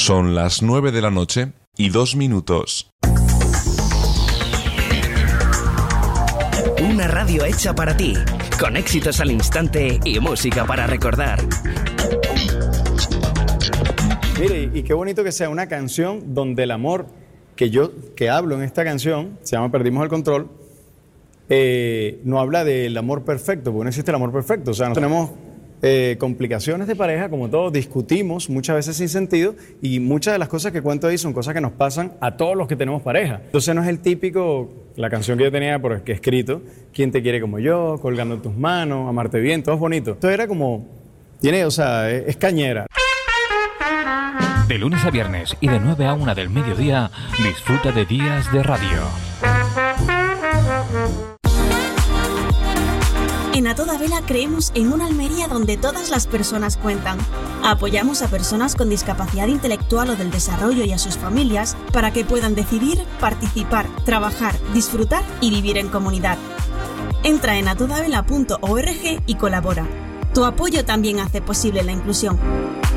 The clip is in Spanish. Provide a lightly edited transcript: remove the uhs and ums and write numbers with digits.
Son las 9:02 p.m. Una radio hecha para ti, con éxitos al instante y música para recordar. Mire, y qué bonito que sea una canción donde el amor que hablo en esta canción, se llama Perdimos el Control, no habla del amor perfecto, porque no existe el amor perfecto. O sea, nosotros tenemos complicaciones de pareja, como todos, discutimos muchas veces sin sentido, y muchas de las cosas que cuento ahí son cosas que nos pasan a todos los que tenemos pareja. Entonces no es el típico, la canción que yo tenía que he escrito, ¿Quién te quiere como yo?, Colgando en tus manos, Amarte bien, todo es bonito. Esto era como, es cañera. De lunes a viernes y de 9 a 1 del mediodía, disfruta de Días de Radio. En A Toda Vela creemos en una Almería donde todas las personas cuentan. Apoyamos a personas con discapacidad intelectual o del desarrollo y a sus familias para que puedan decidir, participar, trabajar, disfrutar y vivir en comunidad. Entra en atodavela.org y colabora. Tu apoyo también hace posible la inclusión.